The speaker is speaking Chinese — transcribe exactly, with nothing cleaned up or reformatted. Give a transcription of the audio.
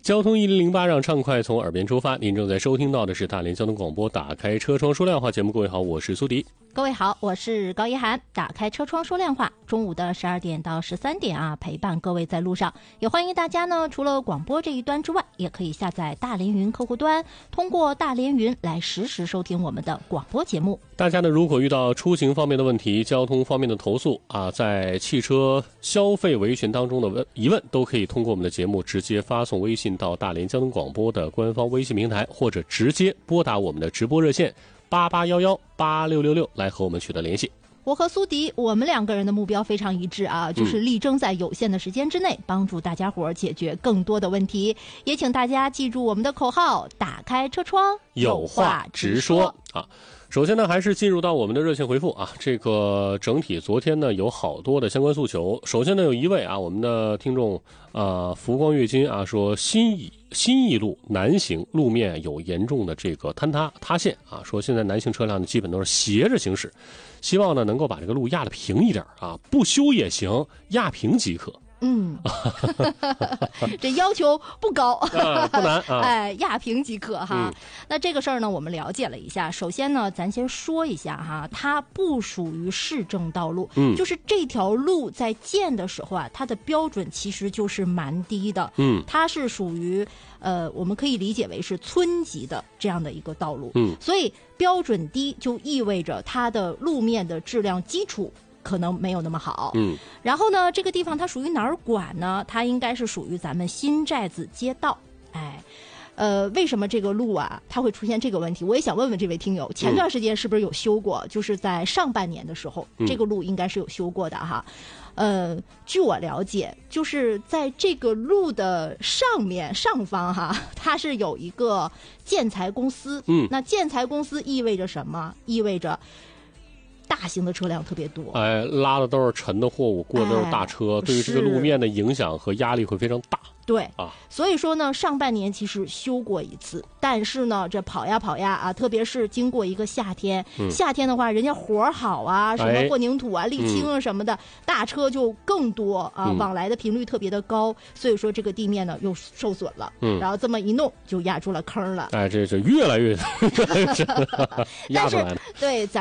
交通一零零八让畅快从耳边出发，您正在收听到的是大连交通广播打开车窗说亮话节目。各位好，我是苏迪。 各位好，我是高一涵。打开车窗说亮话，中午的十二点到十三点啊，陪伴各位在路上。也欢迎大家呢，除了广播这一端之外，也可以下载大连云客户端，通过大连云来实时收听我们的广播节目。 大家呢，如果遇到出行方面的问题、交通方面的投诉啊，在汽车消费维权当中的问疑问，都可以通过我们的节目直接发送微信到大连交通广播的官方微信平台，或者直接拨打我们的直播热线八八幺幺八六六六来和我们取得联系。 我和苏迪，我们两个人的目标非常一致啊，就是力争在有限的时间之内，帮助大家伙解决更多的问题。也请大家记住我们的口号：打开车窗， 有话直说啊。首先呢，还是进入到我们的热线回复啊。这个整体昨天呢有好多的相关诉求。首先呢，有一位啊，我们的听众呃浮光跃金啊，说新义新义路南行路面有严重的这个坍塌塌陷啊，说现在南行车辆呢基本都是斜着行驶，希望呢能够把这个路压得平一点啊，不修也行，压平即可。 嗯，这要求不高， 啊、不难啊， 哎，压平即可哈、 嗯。 那这个事儿呢，我们了解了一下。首先呢，咱先说一下哈，它不属于市政道路， 嗯， 就是这条路在建的时候啊，它的标准其实就是蛮低的， 嗯， 它是属于呃，我们可以理解为是村级的这样的一个道路， 嗯， 所以标准低就意味着它的路面的质量基础可能没有那么好， 嗯， 然后呢，这个地方它属于哪儿管呢？它应该是属于咱们新寨子街道，哎，呃，为什么这个路啊，它会出现这个问题？我也想问问这位听友，前段时间是不是有修过？嗯、就是在上半年的时候，这个路应该是有修过的哈。呃，据我了解，就是在这个路的上面上方哈，它是有一个建材公司， 嗯， 那建材公司意味着什么？意味着大型的车辆特别多， 哎，拉的都是沉的货物，过的都是大车，哎、对于这个路面的影响和压力会非常大。 对啊， 所以说呢，上半年其实修过一次，但是呢，这跑呀跑呀啊，特别是经过一个夏天，嗯、夏天的话，人家活好啊，什么混凝土啊、沥青啊什么的，嗯、大车就更多啊，嗯、往来的频率特别的高，所以说这个地面呢又受损了，嗯，然后这么一弄就压出了坑了。 哎，这是越来越压出来了。 对，咱。